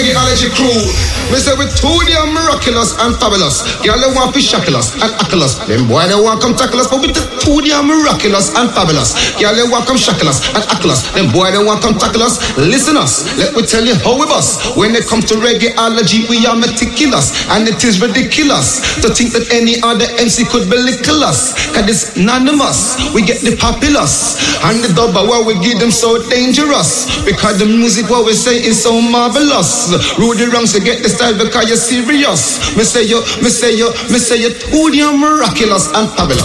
reggaeology crew. Me say we too damn miraculous and fabulous. Y'all they want to shackle us and hackle us. Them boy they want come tackle us, but we too damn miraculous and fabulous. Y'all they want come shackle us and hackle us. Them boy they want come tackle us. Listen us, let me tell you how we bust. When it comes to reggaeology, we are meticulous, and it is ridiculous to think that any other MC could belittle us. Cause it's anonymous. We get the populace, and the dub where we give them so dangerous. Because the music what we say is so marvelous. Rudy Ranks to get the style because you're serious. Me say you too damn miraculous and fabulous.